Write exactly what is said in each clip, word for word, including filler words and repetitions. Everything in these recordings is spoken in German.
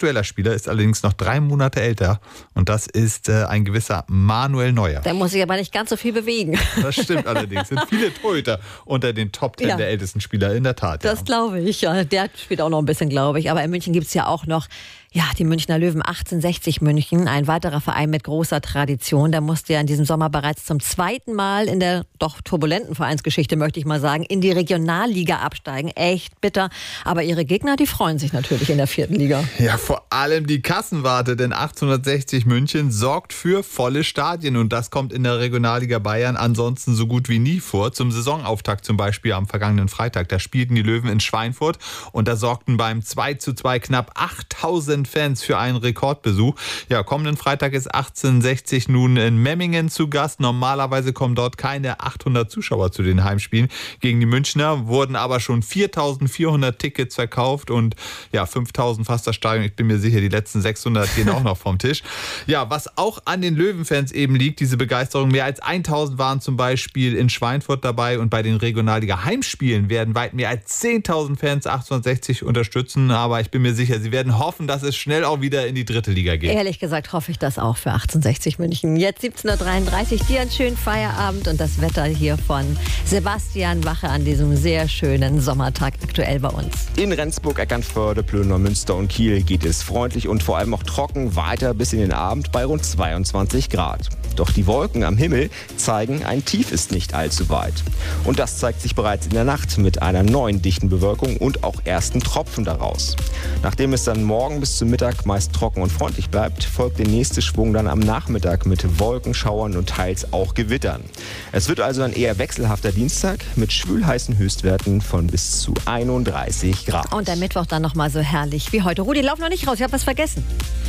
aktueller Spieler ist allerdings noch drei Monate älter und das ist äh, ein gewisser Manuel Neuer. Der muss sich aber nicht ganz so viel bewegen. Das stimmt allerdings. Es sind viele Torhüter unter den Top Ten Ja. der ältesten Spieler, in der Tat. Das ja. glaube ich. Ja. Der spielt auch noch ein bisschen, glaube ich. Aber in München gibt es ja auch noch ja, die Münchner Löwen achtzehnhundertsechzig München, ein weiterer Verein mit großer Tradition. Der musste ja in diesem Sommer bereits zum zweiten Mal in der doch turbulenten Vereinsgeschichte, möchte ich mal sagen, in die Regionalliga absteigen. Echt bitter. Aber ihre Gegner, die freuen sich natürlich in der vierten Liga. Ja, vor allem die Kassenwarte, denn achtzehnhundertsechzig München sorgt für volle Stadien und das kommt in der Regionalliga Bayern ansonsten so gut wie nie vor. Zum Saisonauftakt zum Beispiel am vergangenen Freitag, da spielten die Löwen in Schweinfurt und da sorgten beim zwei zu zwei knapp achttausend Fans für einen Rekordbesuch. Ja, kommenden Freitag ist achtzehnhundertsechzig nun in Memmingen zu Gast. Normalerweise kommen dort keine achthundert Zuschauer zu den Heimspielen. Gegen die Münchner wurden aber schon viertausendvierhundert Tickets verkauft und ja, fünftausend fast das Stadion. Ich bin mir sicher, die letzten sechshundert gehen auch noch vom Tisch. Ja, was auch an den Löwenfans eben liegt, diese Begeisterung. Mehr als tausend waren zum Beispiel in Schweinfurt dabei und bei den Regionalliga-Heimspielen werden weit mehr als zehntausend Fans achtzehnhundertsechzig unterstützen. Aber ich bin mir sicher, sie werden hoffen, dass es schnell auch wieder in die dritte Liga geht. Ehrlich gesagt hoffe ich das auch für achtzehnhundertsechzig München. Jetzt siebzehn Uhr dreiunddreißig, dir einen schönen Feierabend und das Wetter hier von Sebastian Wache an diesem sehr schönen Sommertag aktuell bei uns. In Rendsburg, Eckernförde, Plönner, Münster und Kiel geht es freundlich und vor allem auch trocken weiter bis in den Abend bei rund zweiundzwanzig Grad. Doch die Wolken am Himmel zeigen, ein Tief ist nicht allzu weit. Und das zeigt sich bereits in der Nacht mit einer neuen dichten Bewölkung und auch ersten Tropfen daraus. Nachdem es dann morgen bis zum Mittag meist trocken und freundlich bleibt, folgt der nächste Schwung dann am Nachmittag mit Wolkenschauern und teils auch Gewittern. Es wird also ein eher wechselhafter Dienstag mit schwülheißen Höchstwerten von bis zu einunddreißig Grad. Und der Mittwoch dann nochmal so herrlich wie heute. Rudi, lauf noch nicht raus, ich habe was vergessen.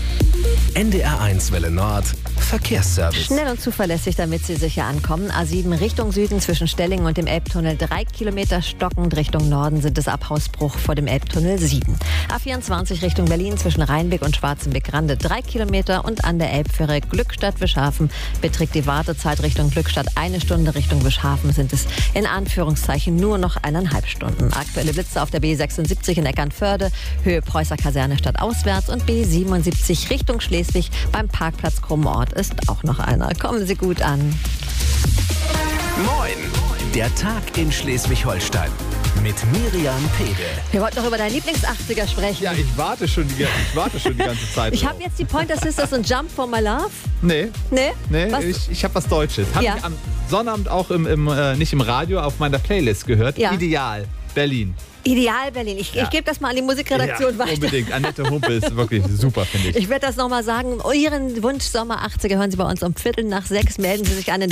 N D R eins Welle Nord, Verkehrsservice. Schnell und zuverlässig, damit Sie sicher ankommen. A sieben Richtung Süden zwischen Stellingen und dem Elbtunnel drei Kilometer stockend. Richtung Norden sind es ab Hausbruch vor dem Elbtunnel sieben. A vierundzwanzig Richtung Berlin zwischen Rheinbeck und Schwarzenbeck-Rande drei Kilometer und an der Elbfähre Glückstadt-Wischhafen beträgt die Wartezeit Richtung Glückstadt eine Stunde. Richtung Wischhafen sind es in Anführungszeichen nur noch eineinhalb Stunden. Aktuelle Blitze auf der B sechsundsiebzig in Eckernförde, Höhe Preußer Kaserne stadtauswärts und B siebenundsiebzig Richtung Schleswig beim Parkplatz Krummort ist auch noch einer. Kommen Sie gut an. Moin! Der Tag in Schleswig-Holstein mit Miriam Pede. Wir wollten noch über deinen Lieblings-achtziger sprechen. Ja, ich warte schon die, ich warte schon die ganze Zeit. Ich habe jetzt die Pointer Sisters und Jump for My Love. Nee. Nee? Nee, Was? ich, ich habe was Deutsches. Habe Ja. ich am Sonnabend auch im, im äh, nicht im Radio, auf meiner Playlist gehört. Ja. Ideal, Berlin. Ideal Berlin. Ich, Ja. ich gebe das mal an die Musikredaktion Ja, weiter. unbedingt. Annette Humpe ist wirklich super, finde ich. Ich werde das nochmal sagen. Ihren Wunsch Sommer achtziger hören Sie bei uns um Viertel nach sechs. Melden Sie sich an in der